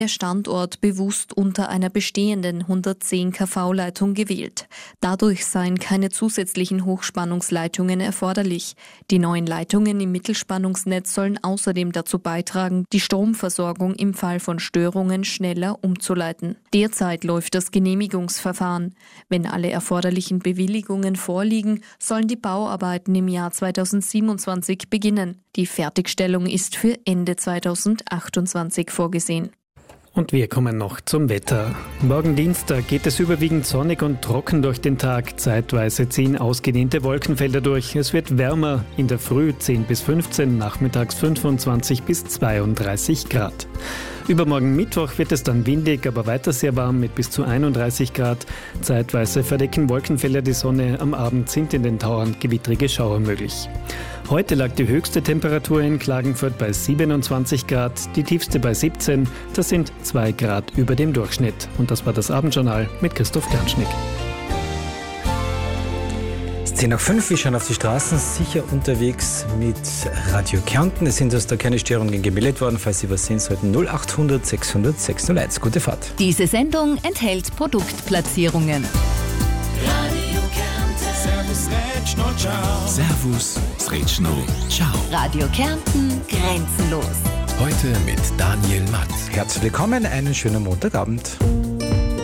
Der Standort bewusst unter einer bestehenden 110 kV-Leitung gewählt. Dadurch seien keine zusätzlichen Hochspannungsleitungen erforderlich. Die neuen Leitungen im Mittelspannungsnetz sollen außerdem dazu beitragen, die Stromversorgung im Fall von Störungen schneller umzuleiten. Derzeit läuft das Genehmigungsverfahren. Wenn alle erforderlichen Bewilligungen vorliegen, sollen die Bauarbeiten im Jahr 2027 beginnen. Die Fertigstellung ist für Ende 2028 vorgesehen. Und wir kommen noch zum Wetter. Morgen Dienstag geht es überwiegend sonnig und trocken durch den Tag. Zeitweise ziehen ausgedehnte Wolkenfelder durch. Es wird wärmer, in der Früh 10 bis 15, nachmittags 25 bis 32 Grad. Übermorgen Mittwoch wird es dann windig, aber weiter sehr warm mit bis zu 31 Grad. Zeitweise verdecken Wolkenfelder die Sonne. Am Abend sind in den Tauern gewittrige Schauer möglich. Heute lag die höchste Temperatur in Klagenfurt bei 27 Grad, die tiefste bei 17. Das sind 2 Grad über dem Durchschnitt. Und das war das Abendjournal mit Christoph Gernschnick. 10:05, wir schauen auf die Straßen, sicher unterwegs mit Radio Kärnten. Es sind da keine Störungen gemeldet worden. Falls Sie was sehen sollten, 0800 600 601. Gute Fahrt. Diese Sendung enthält Produktplatzierungen. Radio Kärnten. Servus, Retschno, ciao. Servus, Retschno, ciao. Radio Kärnten, grenzenlos. Heute mit Daniel Matt. Herzlich willkommen, einen schönen Montagabend.